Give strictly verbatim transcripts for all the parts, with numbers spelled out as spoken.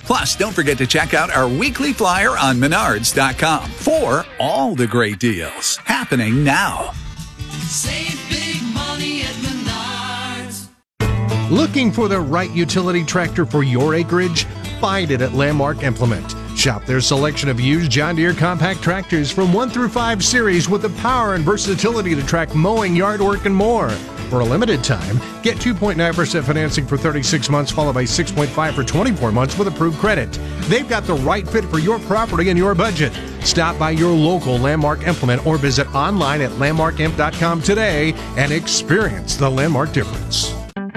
Plus, don't forget to check out our weekly flyer on menards dot com for all the great deals happening now. Save big money at Menards. Looking for the right utility tractor for your acreage? Find it at Landmark Implement. Shop their selection of used John Deere compact tractors from one through five series with the power and versatility to track mowing, yard work, and more. For a limited time, get two point nine percent financing for thirty-six months, followed by six point five for twenty-four months with approved credit. They've got the right fit for your property and your budget. Stop by your local Landmark Implement or visit online at landmark imp dot com today and experience the Landmark difference.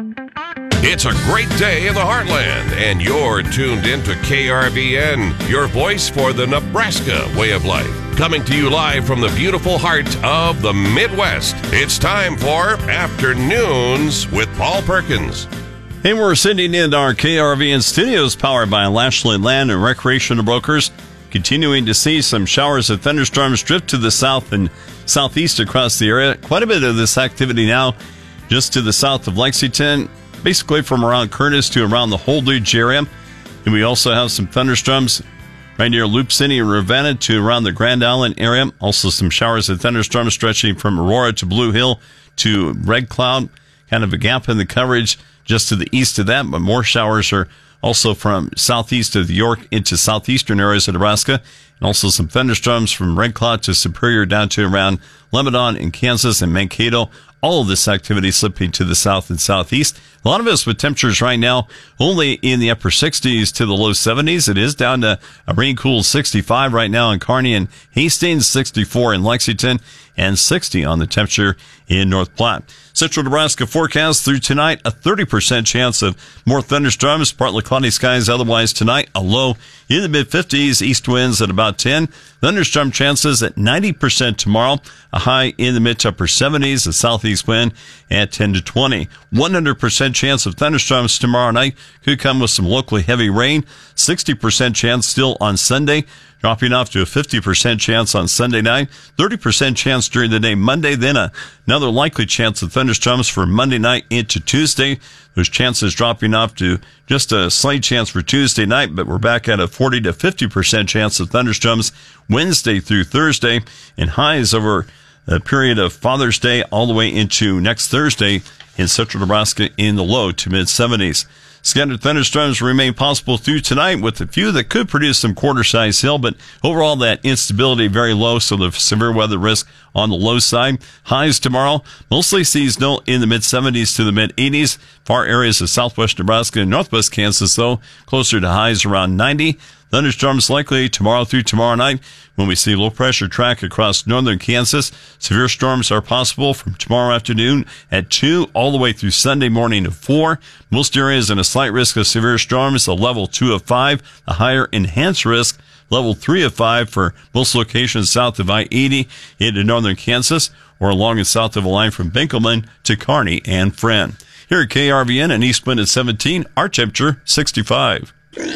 It's a great day in the heartland, and you're tuned into K R V N, your voice for the Nebraska way of life. Coming to you live from the beautiful heart of the Midwest, it's time for Afternoons with Paul Perkins. Hey, we're sitting in our K R V N studios powered by Lashley Land and Recreational Brokers. Continuing to see some showers of thunderstorms drift to the south and southeast across the area. Quite a bit of this activity now just to the south of Lexington, basically from around Curtis to around the Holdridge area. And we also have some thunderstorms right near Loop City and Ravenna to around the Grand Island area. Also some showers of thunderstorms stretching from Aurora to Blue Hill to Red Cloud. Kind of a gap in the coverage just to the east of that, but more showers are also from southeast of York into southeastern areas of Nebraska. And also some thunderstorms from Red Cloud to Superior down to around Lebanon and Kansas and Mankato. All of this activity slipping to the south and southeast. A lot of us with temperatures right now only in the upper sixties to the low seventies. It is down to a rain-cooled sixty-five right now in Kearney and Hastings, sixty-four in Lexington, and sixty on the temperature in North Platte. Central Nebraska forecast through tonight, a thirty percent chance of more thunderstorms, partly cloudy skies otherwise tonight, a low in the mid-fifties, east winds at about ten. Thunderstorm chances at ninety percent tomorrow, a high in the mid to upper seventies, a southeast wind at ten to twenty. one hundred percent chance of thunderstorms tomorrow night, could come with some locally heavy rain. sixty percent chance still on Sunday, dropping off to a fifty percent chance on Sunday night, thirty percent chance during the day Monday, then a, another likely chance of thunderstorms for Monday night into Tuesday. Those chances dropping off to just a slight chance for Tuesday night, but we're back at a forty to fifty percent chance of thunderstorms Wednesday through Thursday, and highs over a period of Father's Day all the way into next Thursday in central Nebraska in the low to mid-seventies. Scattered thunderstorms remain possible through tonight with a few that could produce some quarter-size hail, but overall that instability very low, so the severe weather risk on the low side. Highs tomorrow, mostly seasonal in the mid-seventies to the mid-eighties. Far areas of southwest Nebraska and northwest Kansas, though, closer to highs around ninety. Thunderstorms likely tomorrow through tomorrow night when we see low pressure track across northern Kansas. Severe storms are possible from tomorrow afternoon at two all the way through Sunday morning at four. Most areas in a slight risk of severe storms, a level two of five, a higher enhanced risk, level three of five for most locations south of I eighty into northern Kansas or along and south of a line from Binkelman to Kearney and Friend. Here at K R V N and East Wind at seventeen, our temperature sixty-five.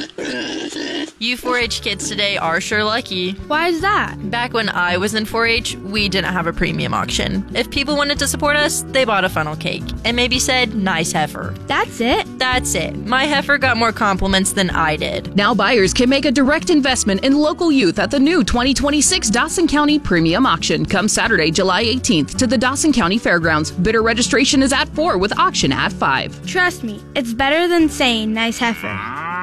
You four H kids today are sure lucky. Why is that? Back when I was in four H, we didn't have a premium auction. If people wanted to support us, they bought a funnel cake and maybe said, nice heifer. That's it? That's it. My heifer got more compliments than I did. Now buyers can make a direct investment in local youth at the new twenty twenty-six Dawson County Premium Auction. Come Saturday, July eighteenth to the Dawson County Fairgrounds. Bidder registration is at four with auction at five. Trust me, it's better than saying nice heifer.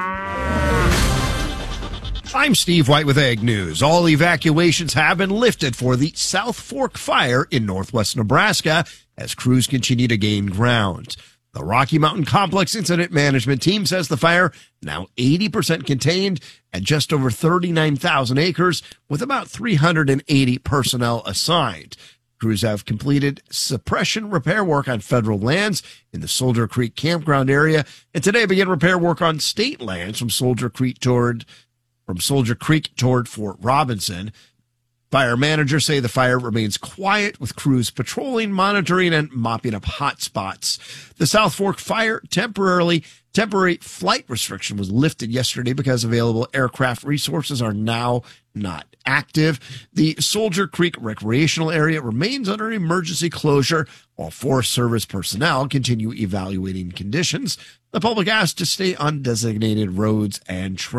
I'm Steve White with Ag News. All evacuations have been lifted for the South Fork fire in northwest Nebraska as crews continue to gain ground. The Rocky Mountain Complex Incident Management Team says the fire now eighty percent contained at just over thirty-nine thousand acres with about three hundred eighty personnel assigned. Crews have completed suppression repair work on federal lands in the Soldier Creek campground area and today began repair work on state lands from Soldier Creek toward From Soldier Creek toward Fort Robinson. Fire managers say the fire remains quiet with crews patrolling, monitoring, and mopping up hot spots. The South Fork fire temporarily temporary flight restriction was lifted yesterday because available aircraft resources are now not active. The Soldier Creek recreational area remains under emergency closure while Forest Service personnel continue evaluating conditions. The public asked to stay on designated roads and trails.